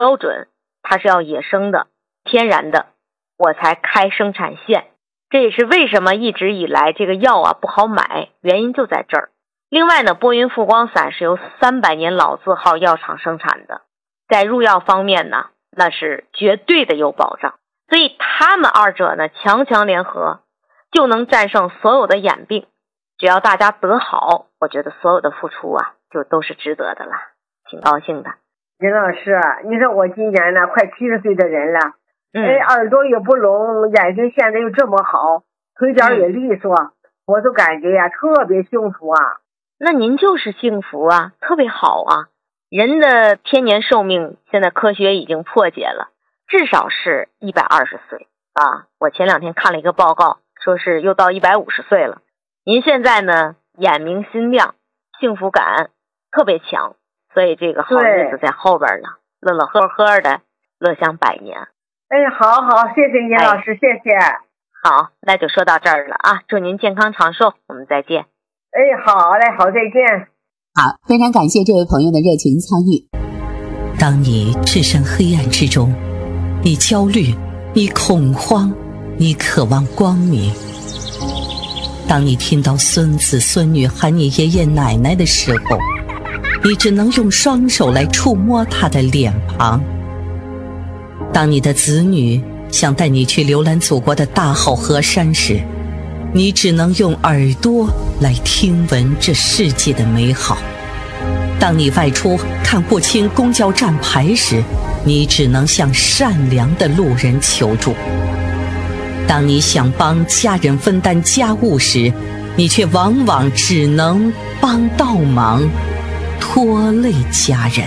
标准它是要野生的、天然的，我才开生产线。这也是为什么一直以来这个药啊不好买，原因就在这儿。另外呢，波云复光散是由300年老字号药厂生产的，在入药方面呢，那是绝对的有保障。所以他们二者呢强强联合，就能战胜所有的眼病。只要大家得好，我觉得所有的付出啊就都是值得的了，挺高兴的。 任老师，你说我今年呢快70岁的人了，耳朵也不聋，眼睛现在又这么好，腿脚也利索，我都感觉呀特别幸福啊。 那您就是幸福啊，特别好啊。人的天年寿命现在科学已经破解了，至少是120岁啊。我前2天看了一个报告，说是又到150岁了。您现在呢眼明心亮，幸福感特别强，所以这个好日子在后边呢，乐乐呵呵的乐享100年。 好，谢谢您老师，谢谢。 好，那就说到这儿了啊，祝您健康长寿，我们再见。 好嘞，好，再见。 好，非常感谢这位朋友的热情参与。 当你置身黑暗之中，你焦虑，你恐慌，你渴望光明。当你听到孙子孙女喊你爷爷奶奶的时候，你只能用双手来触摸他的脸庞。当你的子女想带你去浏览祖国的大好河山时，你只能用耳朵来听闻这世界的美好。当你外出看不清公交站牌时，你只能向善良的路人求助。当你想帮家人分担家务时，你却往往只能帮倒忙，拖累家人。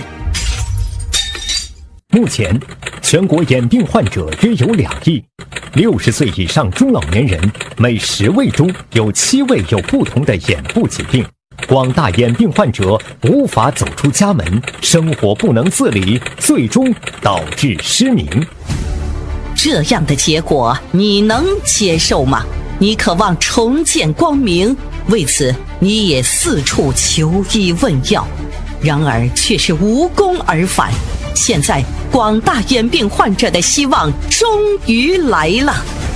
目前全国眼病患者约有2亿，60岁以上中老年人每10位中有7位有不同的眼部疾病。广大眼病患者无法走出家门，生活不能自理，最终导致失明。 这样的结果你能接受吗？你渴望重见光明，为此你也四处求医问药，然而却是无功而返。现在广大眼病患者的希望终于来了。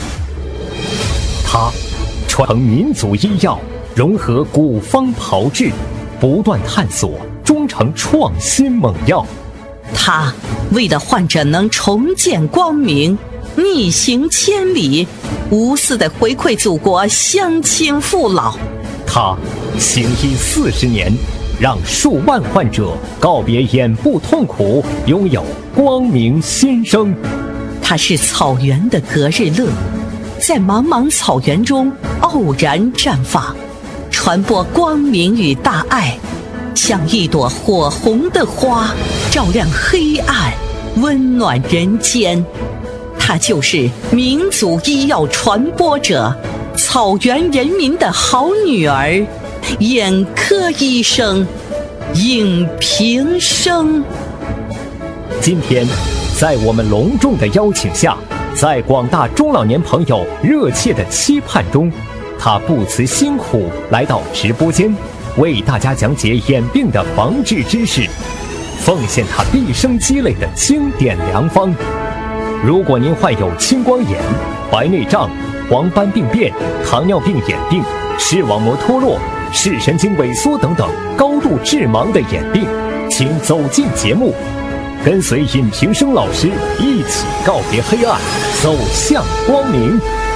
他传承民族医药，融合古方炮制，不断探索，终成创新猛药。 他为了患者能重见光明，逆行千里，无私地回馈祖国乡亲父老。 他行医40年，让数万患者告别眼部痛苦，拥有光明新生。 他是草原的隔日乐，在茫茫草原中傲然绽放，传播光明与大爱，像一朵火红的花，照亮黑暗，温暖人间。他就是民族医药传播者，草原人民的好女儿，眼科医生尹平生。 今天在我们隆重的邀请下，在广大中老年朋友热切的期盼中，他不辞辛苦来到直播间，为大家讲解眼病的防治知识，奉献他毕生积累的经典良方。如果您患有青光眼、白内障、黄斑病变、糖尿病眼病、视网膜脱落、视神经萎缩等等高度致盲的眼病，请走进节目，跟随尹平生老师一起告别黑暗，走向光明。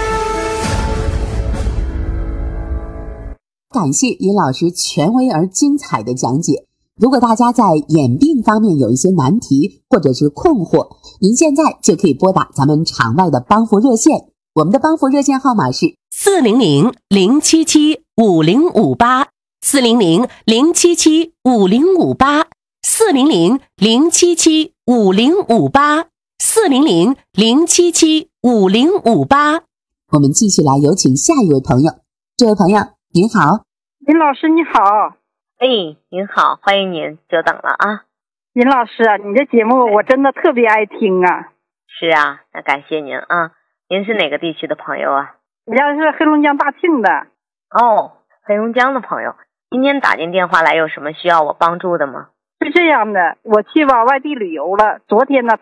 感谢尹老师权威而精彩的讲解。如果大家在眼病方面有一些难题或者是困惑，您现在就可以拨打咱们场外的帮扶热线，我们的帮扶热线号码是 400-077-5058 400-077-5058 400-077-5058 400-077-5058。 我们继续来有请下一位朋友。这位朋友您好。 尹老师你好。 您好，欢迎您，久等了啊。 尹老师啊，你的节目我真的特别爱听啊。 是啊，那感谢您啊。您是哪个地区的朋友啊？ 我家是黑龙江大庆的。 哦，黑龙江的朋友，今天打进电话来有什么需要我帮助的吗？ 是这样的，我去往外地旅游了。昨天呢，